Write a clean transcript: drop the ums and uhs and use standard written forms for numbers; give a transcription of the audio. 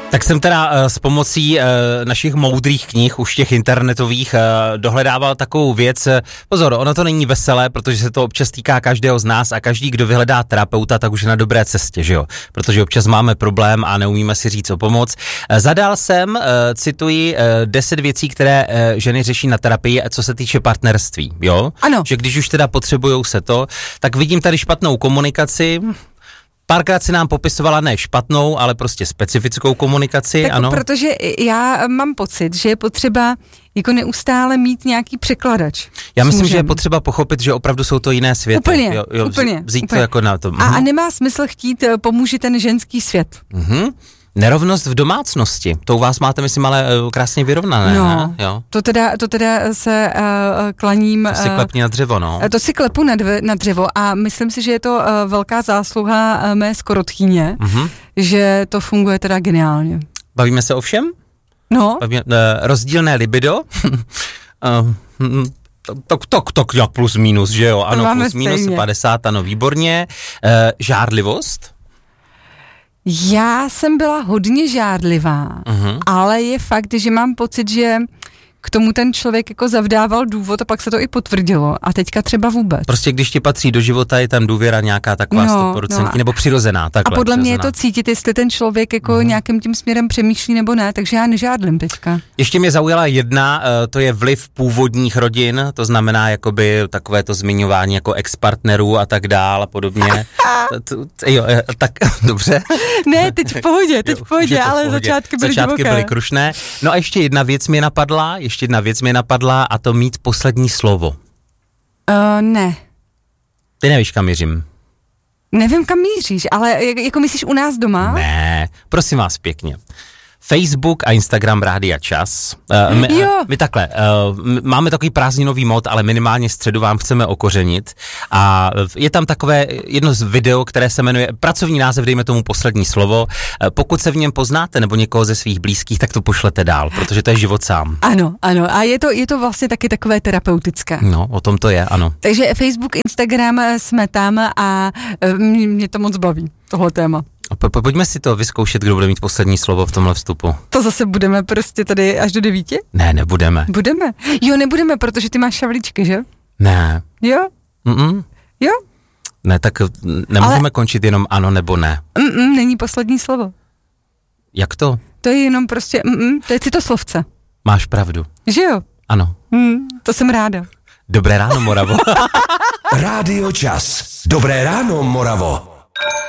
Tak jsem teda s pomocí našich moudrých knih, už těch internetových, dohledával takovou věc. Pozor, ono to není veselé, protože se to občas týká každého z nás a každý, kdo vyhledá terapeuta, tak už je na dobré cestě, že jo? Protože občas máme problém a neumíme si říct o pomoc. Zadal jsem, cituji, 10 věcí, které ženy řeší na terapii, co se týče partnerství, jo? Ano. Že když už teda potřebujou se to, tak vidím tady špatnou komunikaci. Párkrát si nám popisovala ne špatnou, ale prostě specifickou komunikaci, tak ano. Protože já mám pocit, že je potřeba jako neustále mít nějaký překladač. Já myslím, že je potřeba pochopit, že opravdu jsou to jiné světy. Úplně. Vzít to jako na to. A nemá smysl chtít pomůže ten ženský svět. Nerovnost v domácnosti. To u vás máte, myslím, ale krásně vyrovnané. No, ne? Jo. To teda se klaním. To si klepni na dřevo, no. To si klepu na dřevo a myslím si, že je to velká zásluha mé skorotchýně, že to funguje teda geniálně. Bavíme se o všem? No. Rozdílné libido? Tak jak plus minus, že jo? Ano, plus minus stejně. 50, ano, výborně. Žárlivost? Já jsem byla hodně žárlivá, ale je fakt, že mám pocit, že k tomu ten člověk jako zavdával důvod a pak se to i potvrdilo a teďka třeba vůbec. Prostě když ti patří do života, je tam důvěra nějaká taková 100% nebo přirozená. Takhle, a podle mě přirozená. je to cítit, jestli ten člověk jako nějakým tím směrem přemýšlí nebo ne, takže já nežádlím teďka. Ještě mě zaujala jedna, to je vliv původních rodin, to znamená jakoby takové to zmiňování jako ex-partnerů a tak dál a podobně. Jo, tak dobře. Ne, teď v pohodě, ale začátky byly krušné. No a ještě jedna věc mě napadla a to mít poslední slovo. Ne. Ty nevíš, kam mířím. Nevím, kam míříš, ale jako myslíš u nás doma? Ne, prosím vás pěkně. Facebook a Instagram Rádia Čas. My takhle, máme takový prázdninový mod, ale minimálně středu vám chceme okořenit a je tam takové jedno z video, které se jmenuje, pracovní název, dejme tomu poslední slovo. Pokud se v něm poznáte nebo někoho ze svých blízkých, tak to pošlete dál, protože to je život sám. Ano, a je to vlastně taky takové terapeutické. No, o tom to je, ano. Takže Facebook, Instagram jsme tam a mě to moc baví, tohle téma. Pojďme si to vyzkoušet, kdo bude mít poslední slovo v tomhle vstupu. To zase budeme prostě tady až do 9? Ne, nebudeme. Budeme. Jo, nebudeme, protože ty máš šavlíčky, že? Ne. Jo? Jo? Ne, tak nemůžeme končit jenom ano nebo ne. Není poslední slovo. Jak to? To je jenom prostě to je citoslovce. Máš pravdu. Že jo? Ano. To jsem ráda. Dobré ráno, Moravo. Rádio Čas. Dobré ráno, Moravo.